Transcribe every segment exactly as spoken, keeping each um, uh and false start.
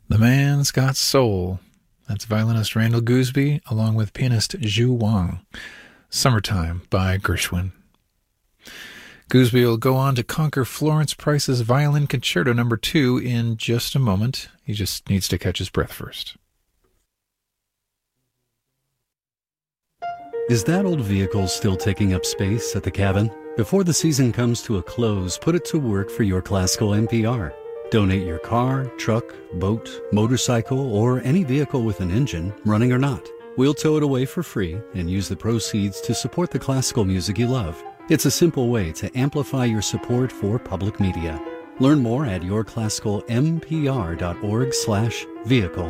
The Man's Got Soul. That's violinist Randall Gooseby, along with pianist Zhu Wang. Summertime by Gershwin. Gooseby will go on to conquer Florence Price's Violin Concerto number two in just a moment. He just needs to catch his breath first. Is that old vehicle still taking up space at the cabin? Before the season comes to a close, put it to work for your classical N P R. Donate your car, truck, boat, motorcycle, or any vehicle with an engine, running or not. We'll tow it away for free and use the proceeds to support the classical music you love. It's a simple way to amplify your support for public media. Learn more at your classical m p r dot org slash vehicle.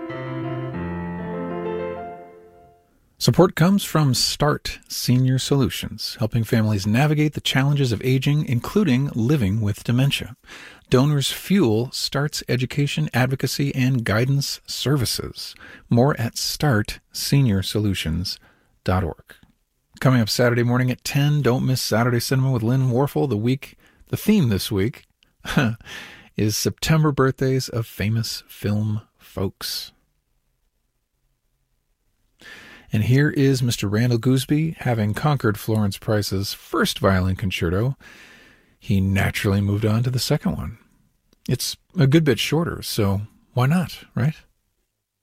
Support comes from START Senior Solutions, helping families navigate the challenges of aging, including living with dementia. Donors fuel START's education, advocacy, and guidance services. More at start senior solutions dot org. Coming up Saturday morning at ten, don't miss Saturday Cinema with Lynn Warfel. The week, the theme this week is September birthdays of famous film folks. And here is Mister Randall Gooseby, having conquered Florence Price's first violin concerto. He naturally moved on to the second one. It's a good bit shorter, so why not, right?